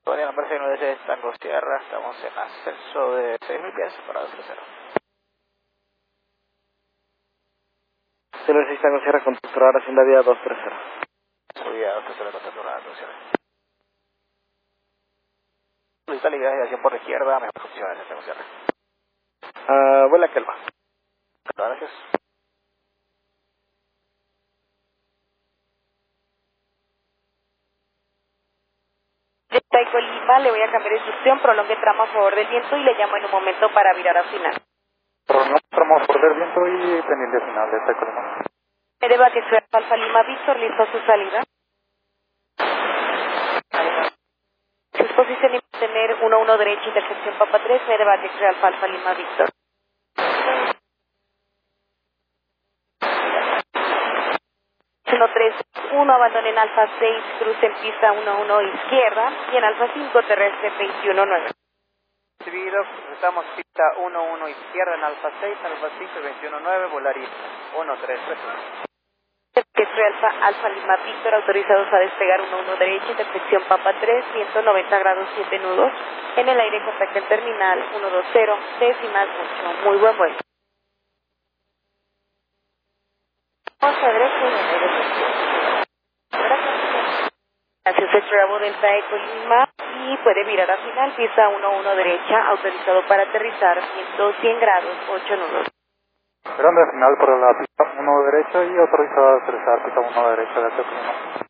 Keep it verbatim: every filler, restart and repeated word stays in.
Todavía nombre seis nueve seis Tango Sierra, estamos en ascenso de seis mil pies para dos cero. seis nueve seis Tango Sierra, control hacienda vía dos tres cero. Subida dos tres cero, control dos Sierra. Solicita la idealización por la izquierda, mejor condiciones, Tango Sierra. Ah, vuela que va. Gracias. De Taico Lima, le voy a cambiar de instrucción, prolongue tramo a favor del viento y le llamo en un momento para virar a final. Prolongue tramo a favor del viento y pendiente final de Taico Lima. Mereva que soy Alfa Lima Víctor, listo a su salida. Su posición y mantener uno uno derecha, intersección Papa tres, Mereva que soy Alfa Alfa Lima Víctor. uno tres uno, abandonen Alfa seis, cruce en pista uno uno izquierda y en Alfa cinco terrestre veintiuno nueve. Recibido, estamos pista uno uno izquierda en Alfa seis, Alfa cinco veintiuno nueve, volaría uno tres tres uno. Que soy Alfa Alfa Lima Víctor, autorizados a despegar uno uno derecha, intersección Papa tres, ciento noventa grados siete nudos. En el aire contacto el terminal uno dos cero, décimas ocho. Muy buen vuelo. Vamos a derecha y en aire contacto. Gracias, es Bravo Delta Eco Lima y puede virar a final, pista uno uno derecha, autorizado para aterrizar, ciento cien grados, ocho nudos. Esperando el final por la pista uno derecha y autorizado a aterrizar pista uno derecha de Taico Lima.